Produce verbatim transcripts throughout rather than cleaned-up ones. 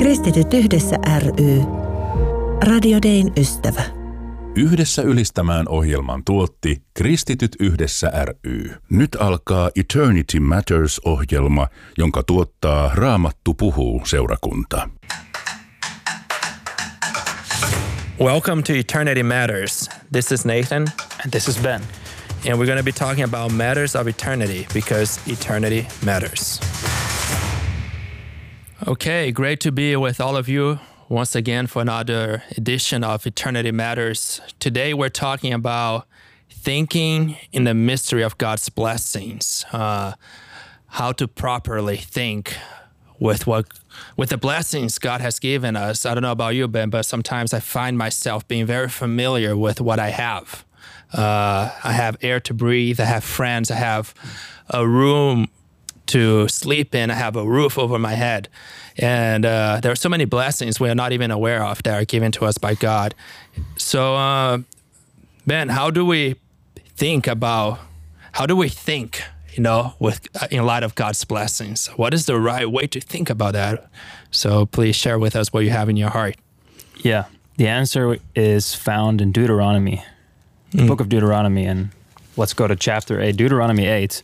Kristityt yhdessä ry. Radio Dayn ystävä. Yhdessä ylistämään ohjelman tuotti Kristityt yhdessä ry. Nyt alkaa Eternity Matters-ohjelma, jonka tuottaa Raamattu puhuu -seurakunta. Welcome to Eternity Matters. This is Nathan. And this is Ben. And we're going to be talking about matters of eternity because eternity matters. Okay, great to be with all of you once again for another edition of Eternity Matters. Today we're talking about thinking in the mystery of God's blessings, uh, how to properly think with what with the blessings God has given us. I don't know about you, Ben, but sometimes I find myself being very familiar with what I have. Uh, I have air to breathe, I have friends, I have a room to sleep in, I have a roof over my head. And uh, there are so many blessings we are not even aware of that are given to us by God. So, uh, Ben, how do we think about, how do we think, you know, with in light of God's blessings? What is the right way to think about that? So please share with us what you have in your heart. Yeah, the answer is found in Deuteronomy, the mm. book of Deuteronomy. And let's go to chapter eight. Deuteronomy eight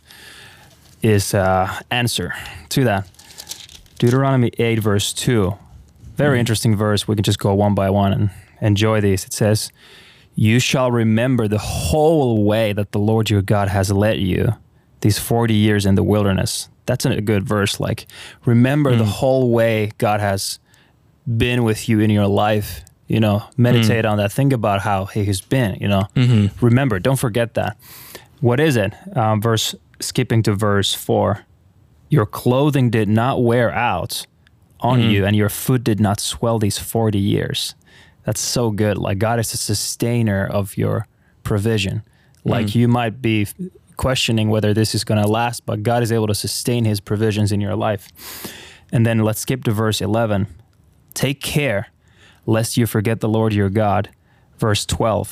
is uh, answer to that. Deuteronomy eight, verse two. Very mm. interesting verse. We can just go one by one and enjoy these. It says, "You shall remember the whole way that the Lord your God has led you these forty years in the wilderness." That's a good verse. Like, remember mm. the whole way God has been with you in your life. You know, meditate mm. on that. Think about how he has been, you know. Mm-hmm. Remember, don't forget that. What is it? Um, verse, skipping to verse four. "Your clothing did not wear out on mm. you, and your foot did not swell these forty years." That's so good. Like, God is a sustainer of your provision. Like, mm. you might be questioning whether this is going to last, but God is able to sustain his provisions in your life. And then let's skip to verse eleven. "Take care lest you forget the Lord your God." Verse twelve.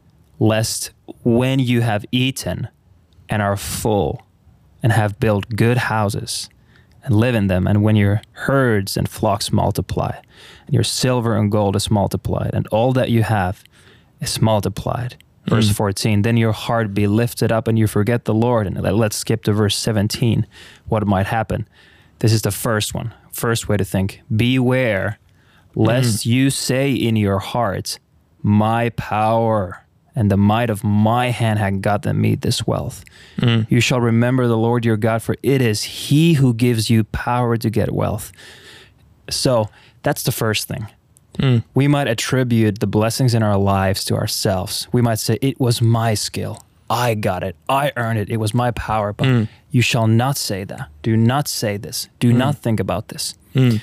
"Lest when you have eaten and are full and have built good houses and live in them, and when your herds and flocks multiply, and your silver and gold is multiplied, and all that you have is multiplied." Verse mm. fourteen, "Then your heart be lifted up and you forget the Lord." And let's skip to verse seventeen, what might happen. This is the first one, first way to think. "Beware lest mm. you say in your heart, my power and the might of my hand had gotten me this wealth. Mm. You shall remember the Lord your God, for it is he who gives you power to get wealth." So that's the first thing. Mm. We might attribute the blessings in our lives to ourselves. We might say, it was my skill. I got it. I earned it. It was my power. But mm. you shall not say that. Do not say this. Do mm. not think about this. Mm.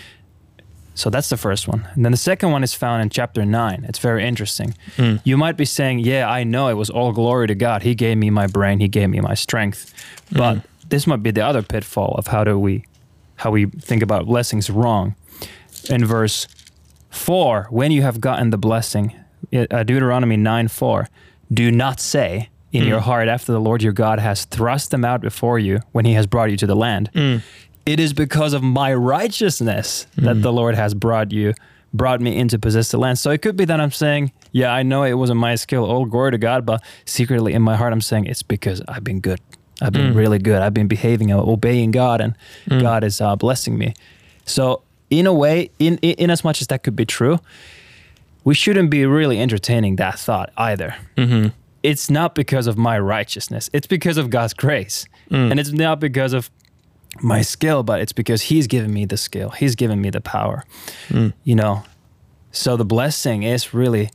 So that's the first one. And then the second one is found in chapter nine. It's very interesting. Mm. You might be saying, yeah, I know it was all glory to God. He gave me my brain. He gave me my strength. But mm. this might be the other pitfall of how do we, how we think about blessings wrong. In verse four, "When you have gotten the blessing," uh, Deuteronomy nine four, "do not say in mm. your heart after the Lord your God has thrust them out before you when he has brought you to the land. Mm. It is because of my righteousness that mm. the Lord has brought you, brought me in to possess the land." So it could be that I'm saying, yeah, I know it wasn't my skill, all glory to God, but secretly in my heart I'm saying it's because I've been good. I've been mm. really good. I've been behaving, obeying God, and mm. God is uh, blessing me. So in a way, in, in as much as that could be true, we shouldn't be really entertaining that thought either. Mm-hmm. It's not because of my righteousness. It's because of God's grace. Mm. And it's not because of my skill, but it's because he's given me the skill. He's given me the power, mm. you know. So the blessing is really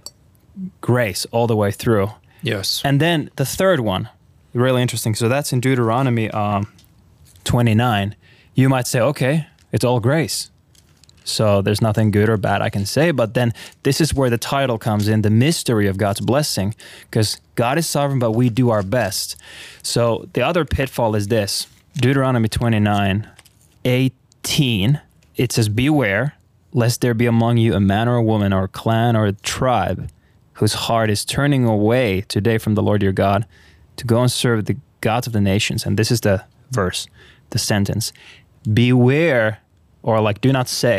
grace all the way through. Yes. And then the third one, really interesting. So that's in Deuteronomy um, twenty-nine. You might say, okay, it's all grace. So there's nothing good or bad I can say. But then this is where the title comes in, the mystery of God's blessing, because God is sovereign, but we do our best. So the other pitfall is this. Deuteronomy twenty-nine, eighteen, it says, "Beware, lest there be among you a man or a woman or a clan or a tribe whose heart is turning away today from the Lord your God to go and serve the gods of the nations." And this is the verse, the sentence. "Beware," or like, do not say,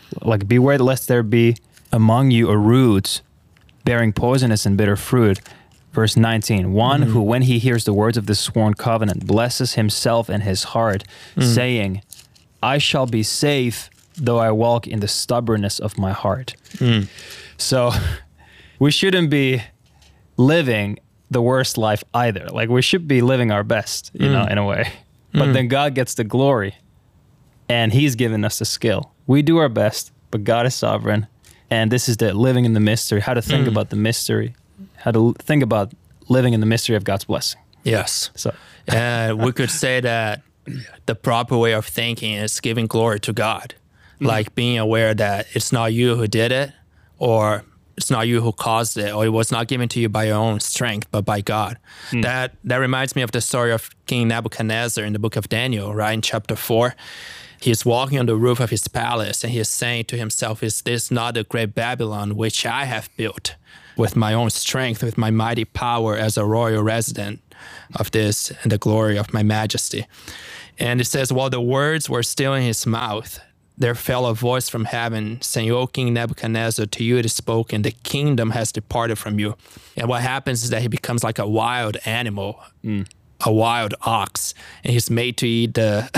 Like, beware lest there be among you a root bearing poisonous and bitter fruit. Verse nineteen, one mm. who, when he hears the words of this sworn covenant, blesses himself and his heart, mm. saying, I shall be safe, though I walk in the stubbornness of my heart. Mm. So we shouldn't be living the worst life either. Like, we should be living our best, you mm. know, in a way. But mm. then God gets the glory, and he's given us the skill. We do our best, but God is sovereign. And this is the living in the mystery, how to think mm. about the mystery, how to think about living in the mystery of God's blessing. Yes. So, and we could say that the proper way of thinking is giving glory to God, mm. like being aware that it's not you who did it, or it's not you who caused it, or it was not given to you by your own strength, but by God. Mm. That that reminds me of the story of King Nebuchadnezzar in the book of Daniel, right? In chapter four, he's walking on the roof of his palace, and he is saying to himself, is this not the great Babylon which I have built with my own strength, with my mighty power as a royal resident of this, and the glory of my majesty? And it says, while the words were still in his mouth, there fell a voice from heaven saying, O King Nebuchadnezzar, to you it is spoken, the kingdom has departed from you. And what happens is that he becomes like a wild animal, mm. a wild ox, and he's made to eat the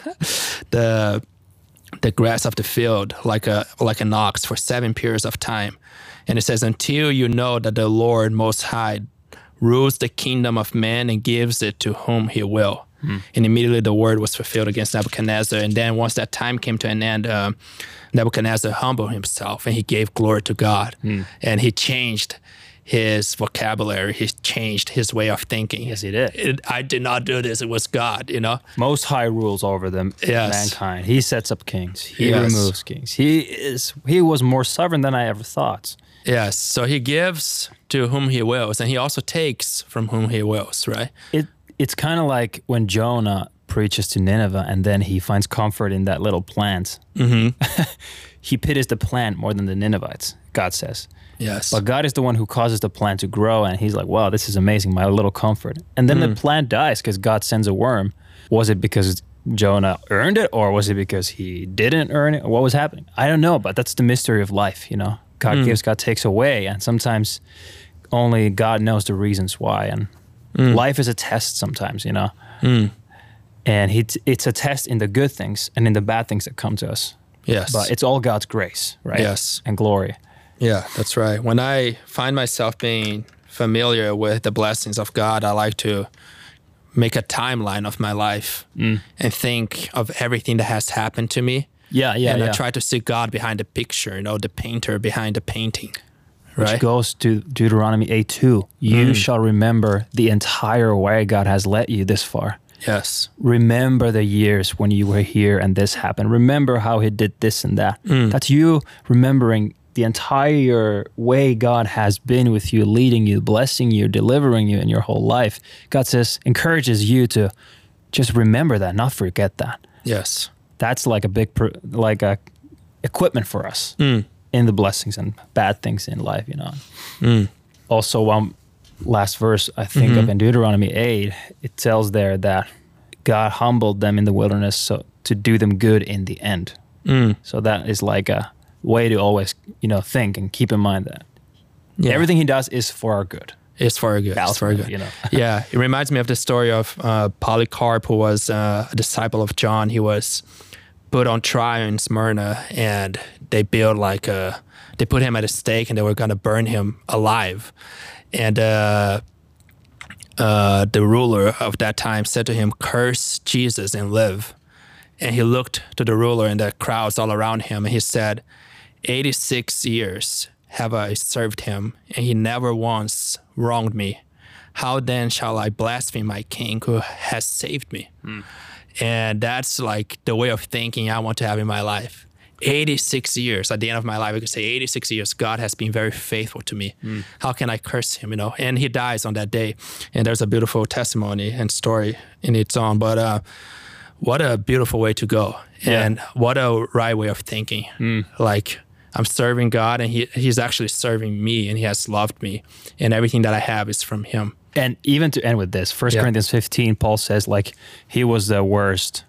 the the grass of the field like a like an ox for seven periods of time. And it says, until you know that the Lord Most High rules the kingdom of man and gives it to whom he will. Mm. And immediately the word was fulfilled against Nebuchadnezzar. And then once that time came to an end, uh, Nebuchadnezzar humbled himself and he gave glory to God. Mm. And he changed his vocabulary. He changed his way of thinking. Yes, he did. It, I did not do this. It was God, you know. Most High rules over them, yes. mankind. He sets up kings. He yes. removes kings. He is. He was more sovereign than I ever thought. Yes, so he gives to whom he wills, and he also takes from whom he wills, right? It It's kind of like when Jonah preaches to Nineveh, and then he finds comfort in that little plant. Mm-hmm. He pities the plant more than the Ninevites, God says. Yes. But God is the one who causes the plant to grow, and he's like, wow, this is amazing, my little comfort. And then mm. the plant dies because God sends a worm. Was it because Jonah earned it, or was it because he didn't earn it? What was happening? I don't know, but that's the mystery of life, you know? God mm. gives, God takes away, and sometimes only God knows the reasons why. And mm. life is a test sometimes, you know? Mm. And he t- it's a test in the good things and in the bad things that come to us. Yes. But it's all God's grace, right? Yes. And glory. Yeah, that's right. When I find myself being familiar with the blessings of God, I like to make a timeline of my life mm. and think of everything that has happened to me. Yeah, yeah, And yeah. I try to see God behind the picture, you know, the painter behind the painting. Right? Which goes to Deuteronomy eight two. You mm. shall remember the entire way God has led you this far. Yes. Remember the years when you were here and this happened. Remember how he did this and that. Mm. That's you remembering the entire way God has been with you, leading you, blessing you, delivering you in your whole life. God says, encourages you to just remember that, not forget that. Yes. That's like a big, like a equipment for us mm. in the blessings and bad things in life, you know. Mm. Also, one last verse I think mm-hmm. of in Deuteronomy eight, it tells there that God humbled them in the wilderness so to do them good in the end. Mm. So that is like a way to always, you know, think and keep in mind that yeah. everything he does is for our good. It's for our good. It's for our good. You know. Yeah, it reminds me of the story of uh, Polycarp, who was uh, a disciple of John. He was put on trial in Smyrna, and they built like a, they put him at a stake, and they were going to burn him alive. And uh, uh, the ruler of that time said to him, curse Jesus and live. And he looked to the ruler and the crowds all around him, and he said, eighty-six years have I served him, and he never once wronged me. How then shall I blaspheme my king who has saved me? Mm. And that's like the way of thinking I want to have in my life. eighty-six years, at the end of my life, I could say eighty-six years, God has been very faithful to me. Mm. How can I curse him, you know? And he dies on that day. And there's a beautiful testimony and story in its own. But uh, what a beautiful way to go. Yeah. And what a right way of thinking. Mm. Like, I'm serving God, and he he's actually serving me, and he has loved me. And everything that I have is from him. And even to end with this, First yeah. Corinthians fifteen, Paul says, like, he was the worst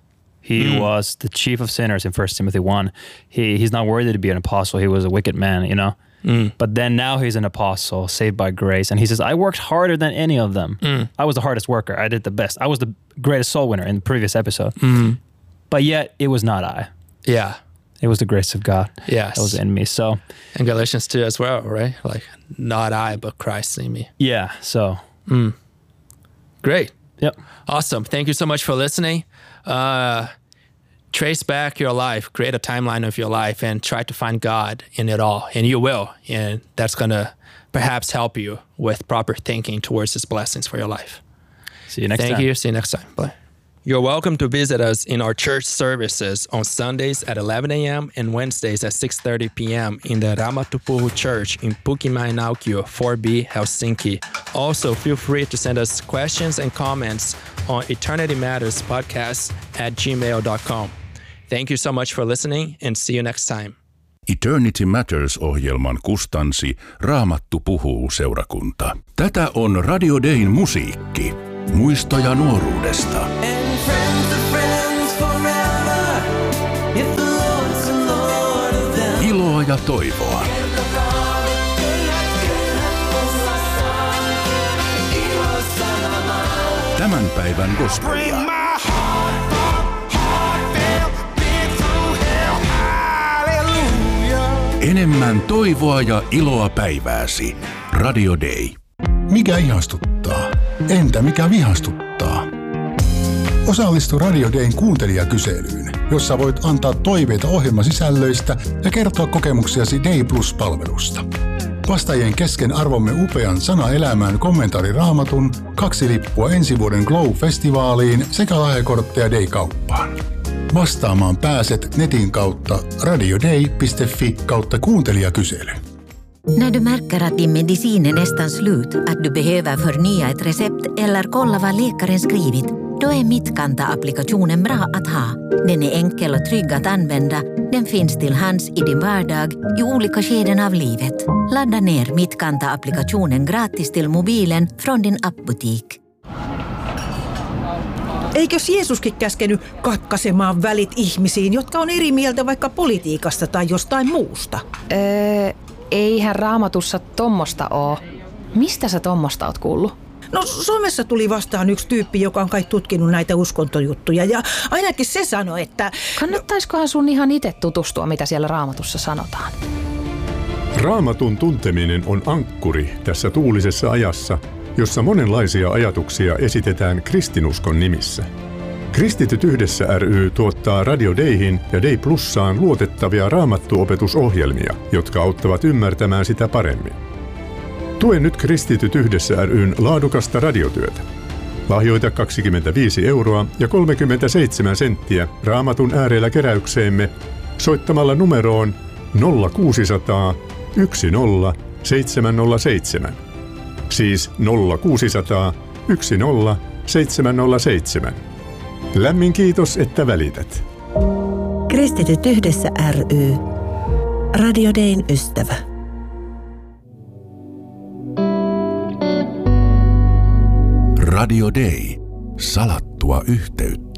He mm. was the chief of sinners in First Timothy one. He he's not worthy to be an apostle. He was a wicked man, you know. Mm. But then now he's an apostle, saved by grace. And he says, I worked harder than any of them. Mm. I was the hardest worker. I did the best. I was the greatest soul winner in the previous episode. Mm. But yet it was not I. Yeah. It was the grace of God yes. that was in me. So, and Galatians two as well, right? Like, not I, but Christ in me. Yeah, so. Mm. Great. Yep. Awesome. Thank you so much for listening. Uh, trace back your life, create a timeline of your life, and try to find God in it all. And you will. And that's going to perhaps help you with proper thinking towards His blessings for your life. See you next Thank time. Thank you. See you next time. Bye. You're welcome to visit us in our church services on Sundays at eleven a.m. and Wednesdays at six thirty p.m. in the Raamattu Puhuu Church in Pukimäenaukio four B, Helsinki. Also, feel free to send us questions and comments on Eternity Matters Podcast at gmail dot com. Thank you so much for listening and see you next time. Eternity Matters-ohjelman kustansi Raamattu puhuu -seurakunta. Tätä on Radio Dayn musiikki. Muistoja nuoruudesta. Iloa ja toivoa. Tämän päivän gospelia. Enemmän toivoa ja iloa päivääsi. Radio Day. Mikä ihastuttaa? Entä mikä vihastuttaa? Osallistu Radio Dayn kuuntelijakyselyyn, jossa voit antaa toiveita ohjelmasisällöistä ja kertoa kokemuksiasi Day Plus-palvelusta. Vastaajien kesken arvomme upean Sana elämään kommentaari Raamatun, kaksi lippua ensi vuoden Glow-festivaaliin sekä lahjakortteja Day-kauppaan. Vastaamaan pääset netin kautta radioday piste fi kautta kuuntelijakysely. När du märker att din medicin är nästan slut, att du behöver förnya ett recept eller kolla vad läkaren skrivit, då är Mitkanta-applikationen bra att ha. Den är enkel och trygg att använda. Den finns till hands i din vardag i olika skeden av livet. Ladda ner Mitkanta-applikationen gratis till mobilen från din appbutik. Eikös Jeesuskin käskenyt katkaisemaan välit ihmisiin, jotka on eri mieltä vaikka politiikasta tai jostain muusta? Öö, eihän Raamatussa tommosta oo. Mistä sä tommosta oot kuullut? No somessa tuli vastaan yksi tyyppi, joka on kai tutkinut näitä uskontojuttuja ja ainakin se sanoi, että... Kannattaiskohan sun ihan itse tutustua, mitä siellä Raamatussa sanotaan? Raamatun tunteminen on ankkuri tässä tuulisessa ajassa, jossa monenlaisia ajatuksia esitetään kristinuskon nimissä. Kristityt yhdessä ry tuottaa Radio Dayhin ja Day Plussaan luotettavia raamattuopetusohjelmia, jotka auttavat ymmärtämään sitä paremmin. Tue nyt Kristityt yhdessä ry:n laadukasta radiotyötä. Lahjoita kaksikymmentäviisi euroa ja kolmekymmentäseitsemän senttiä Raamatun äärellä keräykseemme soittamalla numeroon nolla kuusisataa yksi nolla seitsemän nolla seitsemän. Siis nolla kuusisataa yksi nolla seitsemän nolla seitsemän. Lämmin kiitos, että välität. Kristityt yhdessä ry. Radio Dayn ystävä. Radio Day. Salattua yhteyttä.